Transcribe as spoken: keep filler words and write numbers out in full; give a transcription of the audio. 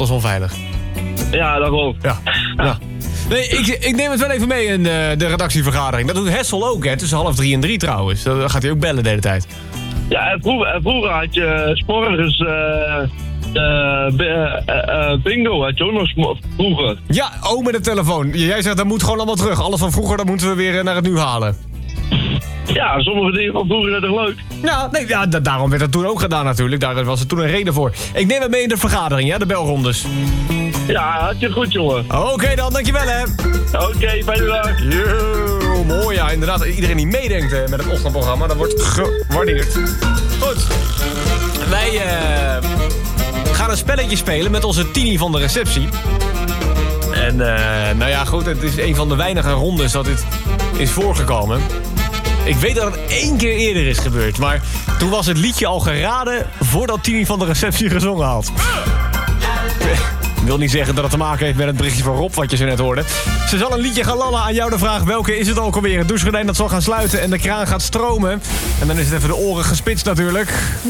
is onveilig. Ja, daarom. Ja, ja. Nee, ik, ik neem het wel even mee in uh, de redactievergadering. Dat doet Hessel ook, hè. Tussen half drie en drie trouwens. Dan gaat hij ook bellen de hele tijd. Ja, en vroeger, en vroeger had je uh, 's morgens uh, uh, uh, uh, bingo, had je ook nog sm- vroeger. Ja, ook met de telefoon. Jij zegt, dat moet gewoon allemaal terug. Alles van vroeger, dat moeten we weer naar het nu halen. Ja, sommige dingen van vroeger zijn toch leuk? Ja, nee, ja, da- daarom werd dat toen ook gedaan natuurlijk. Daar was er toen een reden voor. Ik neem het mee in de vergadering, ja, de belrondes. Ja, had je goed, jongen. Oké okay, dan, dankjewel hè. Oké, okay, fijne dag. Yo, mooi ja, inderdaad. Iedereen die meedenkt hè, met het ochtendprogramma, dat wordt gewaardeerd. Goed. Wij uh, gaan een spelletje spelen met onze Tini van de receptie. En uh, nou ja, goed, het is een van de weinige rondes dat dit is voorgekomen. Ik weet dat het één keer eerder is gebeurd, maar toen was het liedje al geraden voordat Tini van de receptie gezongen had. Ik wil niet zeggen dat het te maken heeft met het berichtje van Rob wat je zo net hoorde. Ze zal een liedje gaan lallen. Aan jou de vraag, welke is het ook alweer? Het douchegordijn dat zal gaan sluiten en de kraan gaat stromen. En dan is het even de oren gespitst natuurlijk.